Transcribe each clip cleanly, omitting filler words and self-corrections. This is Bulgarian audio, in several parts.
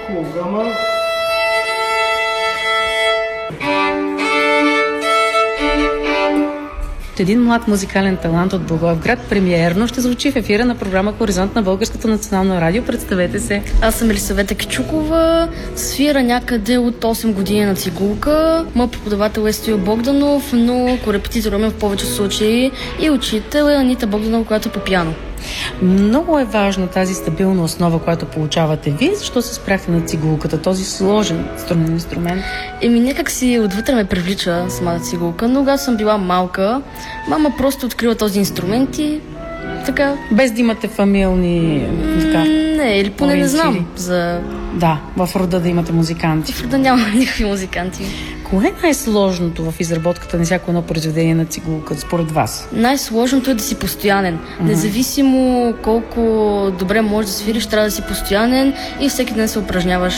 Хубаво, ама... Един млад музикален талант от Благоевград премиерно ще звучи в ефира на програма Хоризонт на Българското национално радио. Представете се. Аз съм Елисавета Кичукова, свира някъде от 8 години на цигулка. Моят преподавател е Стоил Богданов, но корепетиторът в повече случаи и учител е Анита Богданова, която е по пиано. Много е важна тази стабилна основа, която получавате вие. Защо се спряхте на цигулката, този сложен струнен инструмент? Някак си отвътре ме привлича самата цигулка, но когато съм била малка, мама просто открила този инструмент и така... Без да имате фамилни... така, не, или поне не знам за... Да, в рода да имате музиканти. В рода няма никакви музиканти. Кое е най-сложното в изработката на всяко едно произведение на цигулка, според вас? Най-сложното е да си постоянен. Независимо колко добре можеш да свириш, трябва да си постоянен и всеки ден се упражняваш.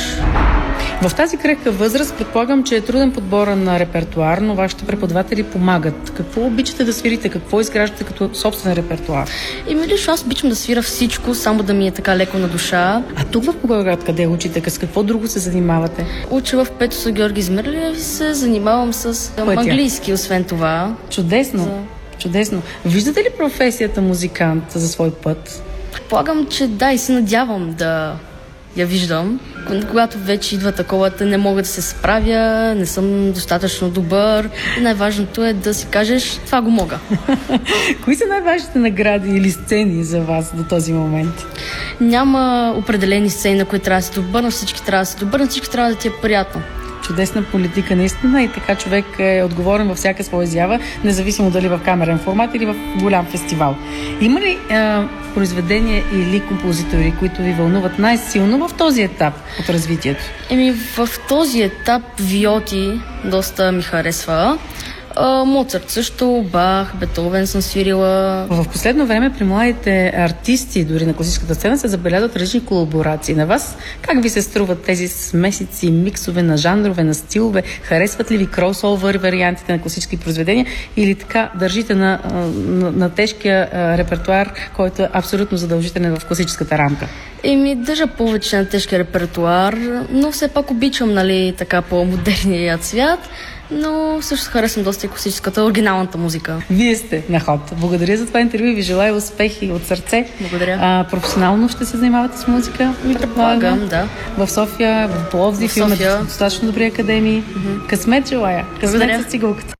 В тази крехка възраст предполагам, че е труден подбора на репертуар, но вашите преподаватели помагат. Какво обичате да свирите? Какво изграждате като собствен репертуар? Лично аз обичам да свира всичко, само да ми е така леко на душа. А тук в Благоевград къде учите? С какво друго се занимавате? Уча в Петоса Георги Измерлиев и се занимавам с английски, освен това. Чудесно. Чудесно. Виждате ли професията музикант за свой път? Предполагам, че да, и се надявам да я виждам. Когато вече идва такова, не мога да се справя, не съм достатъчно добър. И най-важното е да си кажеш, това го мога. Кои са най-важните награди или сцени за вас до този момент? Няма определени сцени, на които трябва да си добър, на всички трябва да си добър, на всички трябва да ти е приятно. Чудесна политика, наистина, и така човек е отговорен във всяка своя изява, независимо дали в камерен формат или в голям фестивал. Има ли произведения или композитори, които ви вълнуват най-силно в този етап от развитието? В този етап Виоти доста ми харесва. Моцарт също, Бах, Бетовен съм свирила. В последно време при младите артисти, дори на класическата сцена, се забелязват различни колаборации. На вас как ви се струват тези смесици, миксове на жанрове, на стилове? Харесват ли ви кросовър вариантите на класически произведения или така държите на тежкия репертуар, който е абсолютно задължителен в класическата рамка? Държа повече на тежкия репертуар, но все пак обичам, така по-модерния свят. Но също харесвам доста и класическата, оригиналната музика. Вие сте на ход. Благодаря за това интервю и ви желая успехи от сърце. Благодаря. Професионално ще се занимавате с музика? Предполагам, да. В София, в Пловдив имате достатъчно добри академии. Късмет желая. Късмет с цигулката.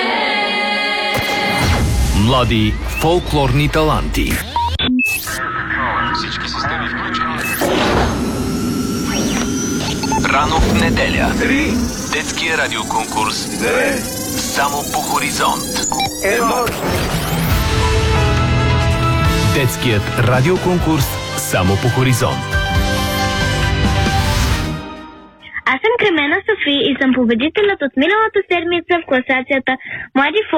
Млади фолклорни таланти. Всички системи включени. Рано в неделя. 3. Детския радиоконкурс. 2. Само по Хоризонт. 1. Детският радиоконкурс само по Хоризонт. Аз съм Кремена Софи и съм победителят от миналата седмица в класацията Млади